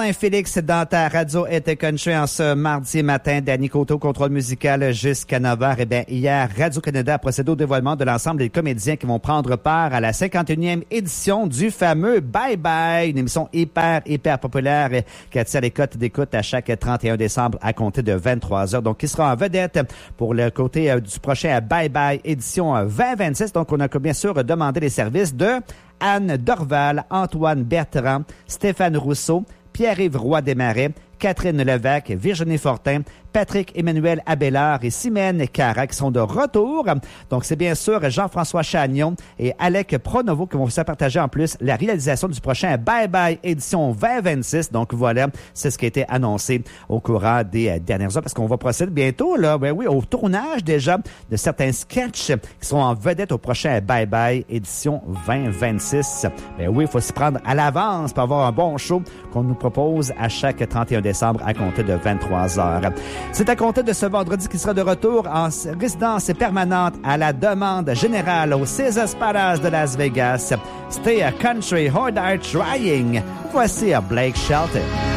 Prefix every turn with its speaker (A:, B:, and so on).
A: Félix dans ta radio était country en ce mardi matin. Danny Coteau, contrôle musical jusqu'à 9h. Eh bien, hier, Radio-Canada a procédé au dévoilement de l'ensemble des comédiens qui vont prendre part à la 51e édition du fameux Bye Bye, une émission hyper populaire qui attire les cotes d'écoute à chaque 31 décembre à compter de 23h. Donc, qui sera en vedette pour le côté du prochain Bye Bye édition 2026. Donc, on a bien sûr demandé les services de Anne Dorval, Antoine Bertrand, Stéphane Rousseau, Pierre-Yves Roy-Desmarais, Catherine Levac, Virginie Fortin, Patrick Emmanuel Abélard et Simène Cara qui sont de retour. Donc, c'est bien sûr Jean-François Chagnon et Alec Pronovo qui vont se partager en plus la réalisation du prochain Bye Bye édition 2026. Donc, voilà, c'est ce qui a été annoncé au courant des dernières heures parce qu'on va procéder bientôt, là, ben oui, au tournage déjà de certains sketchs qui seront en vedette au prochain Bye Bye édition 2026. Ben oui, il faut s'y prendre à l'avance pour avoir un bon show qu'on nous propose à chaque 31 décembre à compter de 23h. C'est à compter de ce vendredi qui sera de retour en résidence permanente à la demande générale au Caesars Palace de Las Vegas. Stay a country, hard art trying. Voici à Blake Shelton.